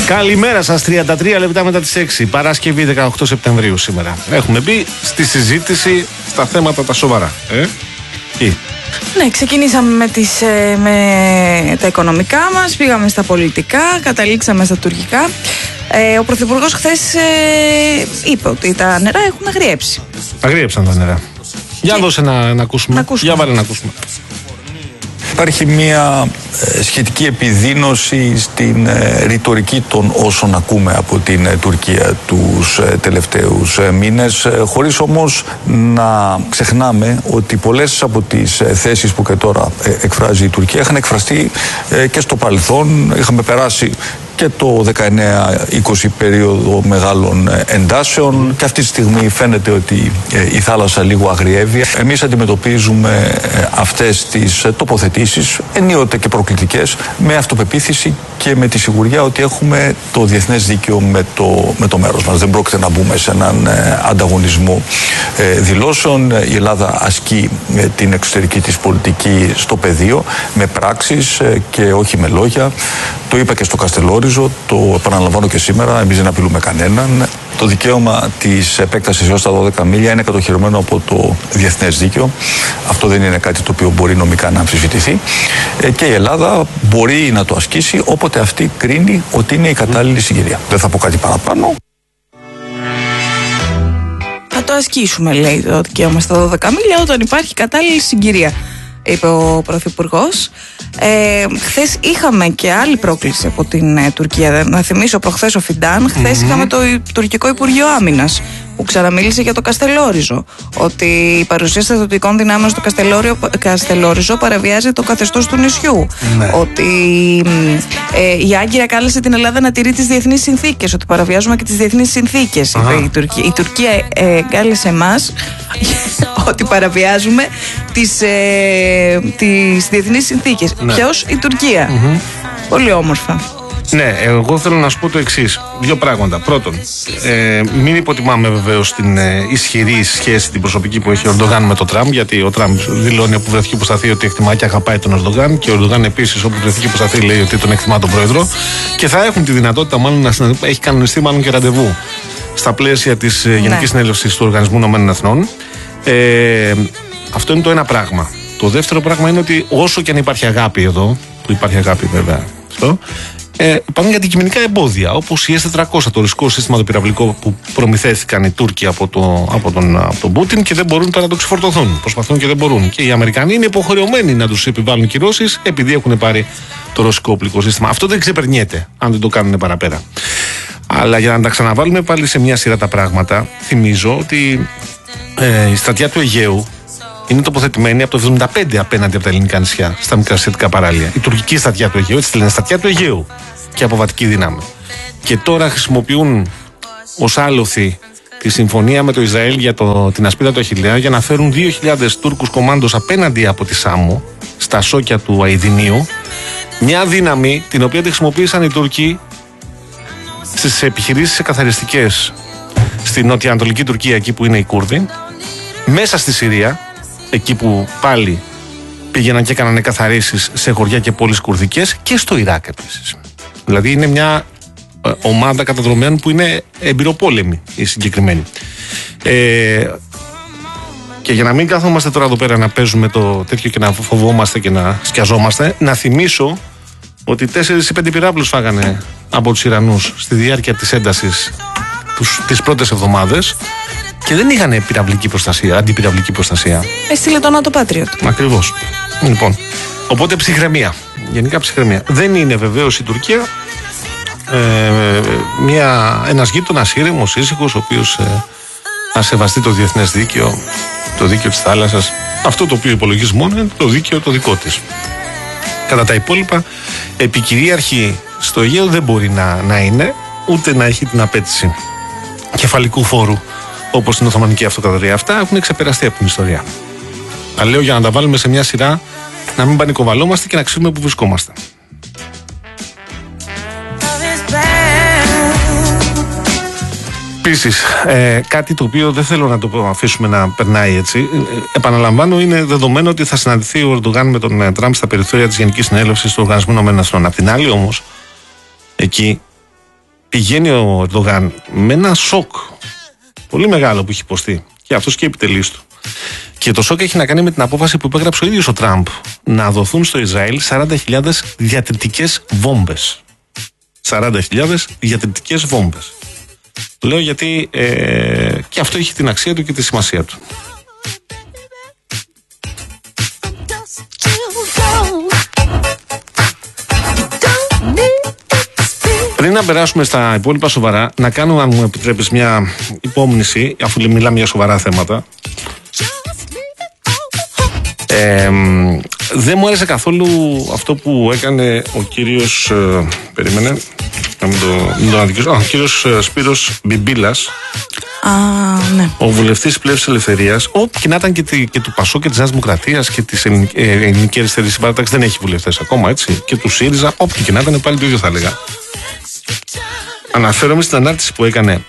Καλημέρα σας, 33 λεπτά μετά τις 6, Παρασκευή 18 Σεπτεμβρίου σήμερα. Έχουμε μπει στη συζήτηση στα θέματα τα σοβαρά. Ναι, ξεκινήσαμε με τα οικονομικά μας, πήγαμε στα πολιτικά, καταλήξαμε στα τουρκικά. Ο Πρωθυπουργός χθες είπε ότι τα νερά έχουν αγριέψει. Αγριέψαν τα νερά. Για δώσε να ακούσουμε. Για βάλε να ακούσουμε. Υπάρχει μια σχετική επιδείνωση στην ρητορική των όσων ακούμε από την Τουρκία τους τελευταίους μήνες, χωρίς όμως να ξεχνάμε ότι πολλές από τις θέσεις που και τώρα εκφράζει η Τουρκία είχαν εκφραστεί και στο παρελθόν. Είχαμε περάσει και το 19-20 περίοδο μεγάλων εντάσεων και αυτή τη στιγμή φαίνεται ότι η θάλασσα λίγο αγριεύει. Εμείς αντιμετωπίζουμε αυτές τις τοποθετήσεις, ενίοτε και προκλητικές, με αυτοπεποίθηση και με τη σιγουριά ότι έχουμε το διεθνές δίκαιο με το μέρος μας. Δεν πρόκειται να μπούμε σε έναν ανταγωνισμό δηλώσεων. Η Ελλάδα ασκεί την εξωτερική της πολιτική στο πεδίο, με πράξεις και όχι με λόγια. Το είπα και στο Καστελόριζο, το επαναλαμβάνω και σήμερα, εμείς δεν απειλούμε κανέναν. Το δικαίωμα της επέκτασης έως τα 12 μίλια είναι κατοχυρωμένο από το διεθνές δίκαιο. Αυτό δεν είναι κάτι το οποίο μπορεί νομικά να αμφισβητηθεί. Και η Ελλάδα μπορεί να το ασκήσει όποτε αυτή κρίνει ότι είναι η κατάλληλη συγκυρία. Δεν θα πω κάτι παραπάνω. Θα το ασκήσουμε, λέει, το δικαίωμα στα 12 μίλια όταν υπάρχει κατάλληλη συγκυρία, είπε ο Πρωθυπουργός. Χθες είχαμε και άλλη πρόκληση από την Τουρκία. Να θυμίσω, προχθές ο Φιντάν, χθες είχαμε το τουρκικό Υπουργείο Άμυνας που ξαναμίλησε για το Καστελόριζο, ότι η παρουσία στρατιωτικών δυνάμεων στο Καστελόριζο παραβιάζει το καθεστώς του νησιού. Ναι. Ότι η Άγκυρα κάλεσε την Ελλάδα να τηρεί τις διεθνείς συνθήκες, ότι παραβιάζουμε και τις διεθνείς συνθήκες, είπε η Τουρκία. Η Τουρκία κάλεσε εμάς ότι παραβιάζουμε τις διεθνείς συνθήκες. Ναι. Ποιος? Η Τουρκία. Πολύ όμορφα. Ναι, εγώ θέλω να σου πω το εξής. Δύο πράγματα. Πρώτον, μην υποτιμάμε βεβαίως την ισχυρή σχέση, την προσωπική που έχει ο Ερντογάν με τον Τραμπ, γιατί ο Τραμπ δηλώνει όπου βρεθεί που σταθεί ότι εκτιμά και αγαπάει τον Ερντογάν, και ο Ερντογάν επίσης όπου βρεθεί που σταθεί λέει ότι τον εκτιμά τον πρόεδρο, και θα έχουν τη δυνατότητα μάλλον να έχει κανονιστεί μάλλον και ραντεβού στα πλαίσια της Γενικής Συνέλευσης του Οργανισμού Ηνωμένων Εθνών. Αυτό είναι το ένα πράγμα. Το δεύτερο πράγμα είναι ότι όσο και αν υπάρχει αγάπη εδώ, που υπάρχει αγάπη βέβαια αυτό, υπάρχουν και αντικειμενικά εμπόδια, όπως η S-400, το ρωσικό σύστημα το πυραυλικό που προμηθέθηκαν οι Τούρκοι από τον Πούτιν και δεν μπορούν τώρα να το ξεφορτωθούν. Προσπαθούν και δεν μπορούν. Και οι Αμερικανοί είναι υποχρεωμένοι να τους επιβάλλουν κυρώσεις επειδή έχουν πάρει το ρωσικό οπλικό σύστημα. Αυτό δεν ξεπερνιέται αν δεν το κάνουν παραπέρα. Αλλά για να τα ξαναβάλουμε πάλι σε μια σειρά τα πράγματα, θυμίζω ότι η στρατιά του Αιγαίου είναι τοποθετημένη από το 1975 απέναντι από τα ελληνικά νησιά, στα μικρασιατικά παράλια. Η τουρκική στρατιά του Αιγαίου, έτσι τη λένε, στρατιά του Αιγαίου, και αποβατική δύναμη. Και τώρα χρησιμοποιούν ως άλοθη τη συμφωνία με το Ισραήλ για την ασπίδα του Αχιλλέα για να φέρουν 2.000 Τούρκους κομάντος απέναντι από τη Σάμο, στα σόκια του Αιδινίου. Μια δύναμη την οποία τη χρησιμοποίησαν οι Τούρκοι στις επιχειρήσεις εκαθαριστικές στην νοτιοανατολική Τουρκία, εκεί που είναι οι Κούρδοι, μέσα στη Συρία, εκεί που πάλι πήγαιναν και έκαναν εκαθαρίσεις σε χωριά και πόλεις κουρδικές, και στο Ιράκ επίσης. Δηλαδή είναι μια ομάδα καταδρομένων που είναι εμπειροπόλεμοι οι συγκεκριμένοι. Και για να μην κάθομαστε τώρα εδώ πέρα να παίζουμε το τέτοιο και να φοβόμαστε και να σκιαζόμαστε, να θυμίσω ότι 4 ή 5 πυράβλους φάγανε από τους Ιρανούς στη διάρκεια της έντασης τις πρώτες εβδομάδες και δεν είχαν πυραυλική προστασία, αντιπυραυλική προστασία. Έστειλε το NATO Patriot. Ακριβώς. Λοιπόν, οπότε ψυχραιμία. Γενικά ψυχραιμία. Δεν είναι βεβαίως η Τουρκία ένας γείτονας ήρεμος, ήσυχος, ο οποίος να σεβαστεί το διεθνές δίκαιο, το δίκαιο της θάλασσας. Αυτό το οποίο υπολογίζει μόνο είναι το δίκαιο το δικό της. Κατά τα υπόλοιπα, επικυρίαρχη στο Αιγαίο δεν μπορεί να είναι, ούτε να έχει την απέτηση κεφαλικού φόρου όπως στην Οθωμανική Αυτοκρατορία. Αυτά έχουν ξεπεραστεί από την ιστορία. Τα λέω για να τα βάλουμε σε μια σειρά, να μην πανικοβαλόμαστε και να ξέρουμε που βρισκόμαστε. Επίσης, κάτι το οποίο δεν θέλω να το αφήσουμε να περνάει έτσι. Επαναλαμβάνω, είναι δεδομένο ότι θα συναντηθεί ο Ερντογάν με τον Τραμπ στα περιθώρια της Γενικής Συνέλευσης του Οργανισμού Ηνωμένων Εθνών. Απ' την άλλη, όμως, εκεί πηγαίνει ο Ερντογάν με ένα σοκ πολύ μεγάλο που έχει υποστεί και αυτός και οι επιτελείς του. Και το σοκ έχει να κάνει με την απόφαση που υπέγραψε ο ίδιος ο Τραμπ να δοθούν στο Ισραήλ 40.000 διατριτικές βόμβες. 40.000 διατριτικές βόμβες. Το λέω γιατί και αυτό έχει την αξία του και τη σημασία του. Πριν να περάσουμε στα υπόλοιπα σοβαρά, να κάνω, αν μου επιτρέπεις, μια υπόμνηση, αφού μιλάμε για σοβαρά θέματα. Δεν μου άρεσε καθόλου αυτό που έκανε ο κύριος, περίμενε, να μην τον αδικήσω, ο κύριος Σπύρος Μπιμπίλας, ναι. Ο βουλευτής Πλεύσης Ελευθερίας, και να ήταν και του ΠΑΣΟ και της Νέας Δημοκρατίας και της Ελληνικής Αριστερής Συμπαράταξης, δεν έχει βουλευτές ακόμα, έτσι, και του ΣΥΡΙΖΑ, όποιοι και να ήταν, πάλι το ίδιο θα έλεγα. Αναφέρομαι στην ανάρτηση που έκανε,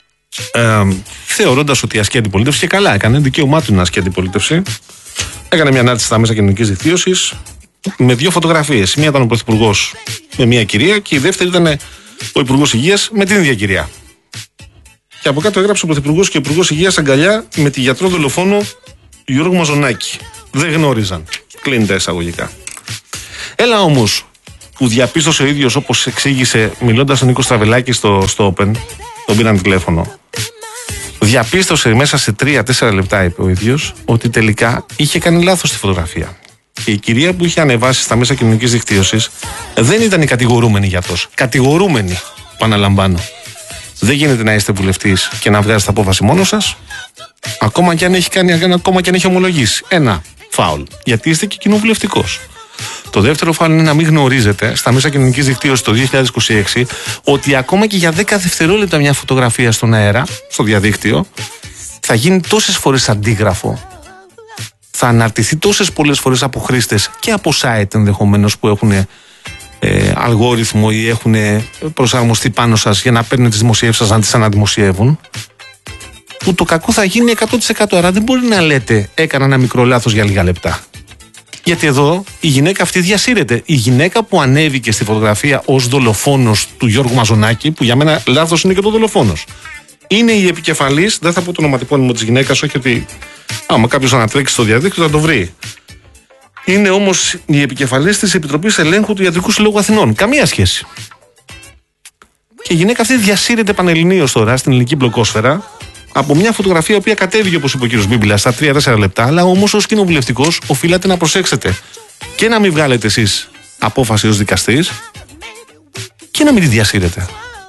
θεωρώντας ότι ασκεί αντιπολίτευση, και καλά έκανε, δικαίωμά του να ασκεί αντιπολίτευση. Έκανε μια ανάρτηση στα μέσα κοινωνικής δικτύωσης με δύο φωτογραφίες. Η μία ήταν ο Πρωθυπουργός με μια κυρία και η δεύτερη ήταν ο Υπουργός Υγείας με την ίδια κυρία. Και από κάτω έγραψε ο Πρωθυπουργός και ο Υπουργός Υγείας αγκαλιά με τη γιατρό δολοφόνο Γιώργο Μαζονάκη. Δεν γνώριζαν. Κλείνει τα εισαγωγικά. Έλα όμως που διαπίστωσε ο ίδιος, όπως εξήγησε μιλώντας στον Νίκο Στραβελάκη στο Open, τον πήραν τηλέφωνο. Διαπίστωσε μέσα σε 3-4 λεπτά, είπε ο ίδιος, ότι τελικά είχε κάνει λάθος τη φωτογραφία. Και η κυρία που είχε ανεβάσει στα μέσα κοινωνικής δικτύωσης δεν ήταν η κατηγορούμενη για αυτό. Κατηγορούμενη, επαναλαμβάνω. Δεν γίνεται να είστε βουλευτής και να βγάζετε απόφαση μόνος σας, ακόμα και αν έχει ομολογήσει ένα φάουλ. Γιατί είστε και κοινοβουλευτικός. Το δεύτερο φάουλ είναι να μην γνωρίζετε στα μέσα κοινωνικής δικτύωσης το 2026 ότι ακόμα και για 10 δευτερόλεπτα μια φωτογραφία στον αέρα, στο διαδίκτυο, θα γίνει τόσες φορές αντίγραφο, θα αναρτηθεί τόσες πολλές φορές από χρήστες και από site ενδεχομένως που έχουν αλγόριθμο ή έχουν προσαρμοστεί πάνω σας για να παίρνουν τις δημοσιεύσεις σας να τις αναδημοσιεύουν, που το κακό θα γίνει 100%. Άρα δεν μπορεί να λέτε έκανα ένα μικρό λάθος για λίγα λεπτά. Γιατί εδώ η γυναίκα αυτή διασύρεται. Η γυναίκα που ανέβηκε στη φωτογραφία ως δολοφόνος του Γιώργου Μαζονάκη, που για μένα λάθος είναι και το δολοφόνος, είναι η επικεφαλής, δεν θα πω το ονοματεπώνυμο της γυναίκας, όχι ότι άμα κάποιος ανατρέξει στο διαδίκτυο θα το βρει. Είναι όμως η επικεφαλής της Επιτροπής Ελέγχου του Ιατρικού Συλλόγου Αθηνών. Καμία σχέση. Και η γυναίκα αυτή διασύρεται πανελληνίως τώρα στην ελληνική μπλοκόσφαιρα από μια φωτογραφία η οποία κατέβηκε, όπως είπε ο κ. Μπίμπιλα, στα 3-4 λεπτά, αλλά όμως ως κοινοβουλευτικός οφείλατε να προσέξετε και να μην βγάλετε εσείς απόφαση ως δικαστής και να μην τη διασύρετε.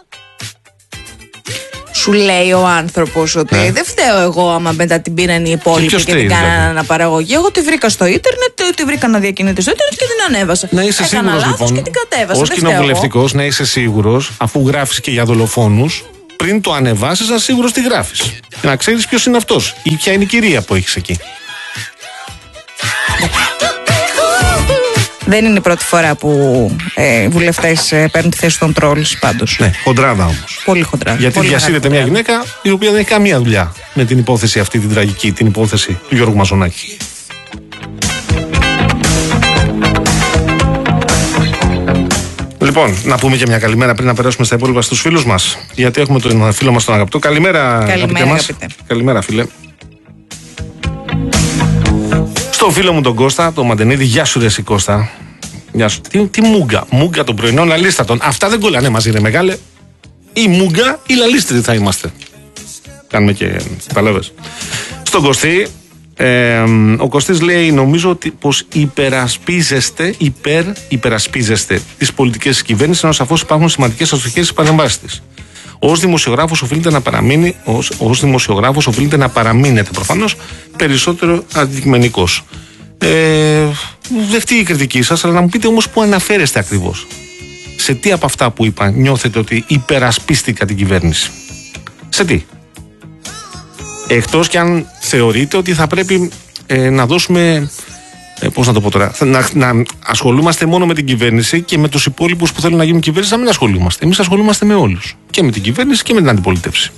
Σου λέει ο άνθρωπος ότι δεν φταίω εγώ άμα μετά την πήραν οι υπόλοιποι και την κάνανε αναπαραγωγή. Εγώ τη βρήκα στο ίντερνετ, τη βρήκα να διακινείται στο ίντερνετ και την ανέβασα. Να είσαι σίγουρος λοιπόν, και την κατέβασα. ως κοινοβουλευτικός, να είσαι σίγουρος, αφού γράφεις και για δολοφόνους, πριν το ανεβάσεις, να είσαι σίγουρος τι γράφεις. Και να ξέρεις ποιος είναι αυτός ή ποια είναι η κυρία που έχεις εκεί. Δεν είναι η πρώτη φορά που βουλευτές παίρνουν τη θέση των τρόλς πάντως. Ναι, χοντράδα όμως. Πολύ χοντράδα. Γιατί διασύρεται μια γυναίκα η οποία δεν έχει καμία δουλειά με την υπόθεση αυτή, την τραγική, την υπόθεση του Γιώργου Μαζονάκη. Λοιπόν, να πούμε και μια καλημέρα πριν να περάσουμε στα υπόλοιπα στους φίλους μας. Γιατί έχουμε τον φίλο μας τον αγαπητό. Καλημέρα, αγαπητέ μας. Καλημέρα, φίλε. Στο φίλο μου τον Κώστα, τον Μαντενίδη, γεια σου ρε εσύ Κώστα. Γεια σου. Τι μούγκα. Μούγκα των πρωινών, λαλίστατων. Αυτά δεν κολλάνε μαζί, ρε μεγάλε. Ή μούγκα ή λαλίστροι θα είμαστε. Κάνουμε και παλεύες. Στον Κωστή, ο Κωστής λέει, νομίζω ότι πως υπερασπίζεστε τις πολιτικές της κυβέρνησης, ενώ σαφώς υπάρχουν σημαντικές αστοχές στις παρεμβάσεις της. Ως δημοσιογράφος οφείλετε να παραμείνετε προφανώς περισσότερο αντικειμενικός. Δεχτεί η κριτική σας, αλλά να μου πείτε όμως πού αναφέρεστε ακριβώς. Σε τι από αυτά που είπα νιώθετε ότι υπερασπίστηκα την κυβέρνηση? Σε τι? Εκτός και αν θεωρείτε ότι θα πρέπει να δώσουμε, πώς να το πω τώρα, να ασχολούμαστε μόνο με την κυβέρνηση και με τους υπόλοιπους που θέλουν να γίνουν κυβέρνηση να μην ασχολούμαστε. Εμείς ασχολούμαστε με όλους. Και με την κυβέρνηση και με την αντιπολίτευση.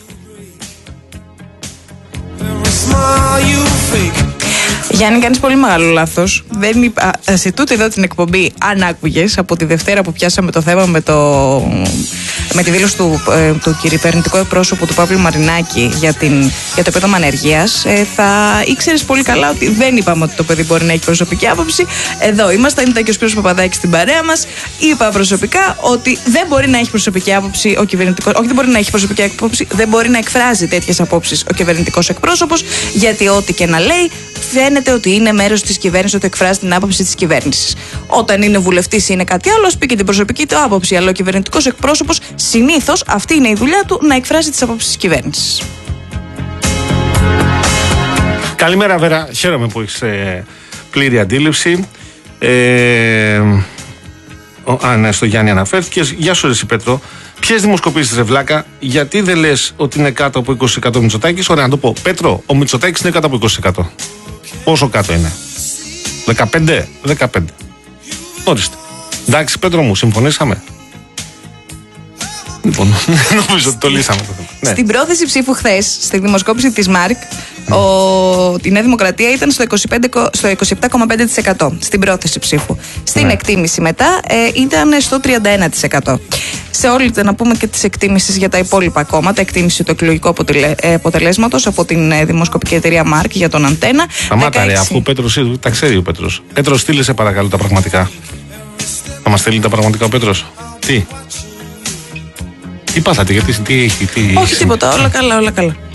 Γιάννη, κάνεις πολύ μεγάλο λάθος. Σε τούτη εδώ την εκπομπή, αν άκουγες από τη Δευτέρα που πιάσαμε το θέμα με το με τη δήλωση του κυβερνητικού εκπρόσωπου του Παύλου Μαρινάκη για το επίδομα ανεργίας, θα ήξερες πολύ καλά ότι δεν είπαμε ότι το παιδί μπορεί να έχει προσωπική άποψη. Εδώ ήμασταν, ήταν και ο Σπύρος Παπαδάκης στην παρέα μας. Είπα προσωπικά ότι δεν μπορεί να έχει προσωπική άποψη ο κυβερνητικός. Όχι, δεν μπορεί να έχει προσωπική άποψη, δεν μπορεί να εκφράζει τέτοιες απόψεις ο κυβερνητικός εκπρόσωπος, γιατί ό,τι και να λέει, φαίνεται ότι είναι μέρος της κυβέρνησης, ότι εκφράζει την άποψη της κυβέρνησης. Όταν είναι βουλευτής είναι κάτι άλλο, ας πει και την προσωπική του άποψη. Αλλά ο κυβερνητικός εκπρόσωπος συνήθως αυτή είναι η δουλειά του, να εκφράζει τις απόψεις της κυβέρνησης. Καλημέρα, Βέρα. Χαίρομαι που έχεις πλήρη αντίληψη. Ναι, στο Γιάννη αναφέρθηκες. Γεια σου, εσύ Πέτρο. Ποιες δημοσκοπήσεις, ρε βλάκα, γιατί δεν λες ότι είναι κάτω από 20% ο Μητσοτάκης? Ωραία, να το πω. Πέτρο, ο Μητσοτάκης είναι κάτω από 20%. Πόσο κάτω είναι? 15. Ορίστε. Εντάξει, Πέτρο μου, συμφωνήσαμε. Λοιπόν, νομίζω ότι το λύσαμε το θέμα. Ναι. Στην πρόθεση ψήφου χθες, στη δημοσκόπηση της ΜΑΡΚ, η Νέα Δημοκρατία ήταν στο 27,5% στην πρόθεση ψήφου. Στην εκτίμηση μετά ήταν στο 31%. Σε όλη, να πούμε και τις εκτίμησεις για τα υπόλοιπα κόμματα, εκτίμηση του εκλογικού αποτελέσματος από την δημοσκοπική εταιρεία ΜΑΡΚ για τον Αντένα. Σταμάτα ρε, αφού ο Πέτρος τα ξέρει ο Πέτρος. Πέτρος, στείλε σε παρακαλώ τα πραγματικά. Θα μας στείλει τα πραγματικά ο Πέτρος? Τι πάθατε, γιατί τι έχει? Όχι τίποτα, όλα καλά.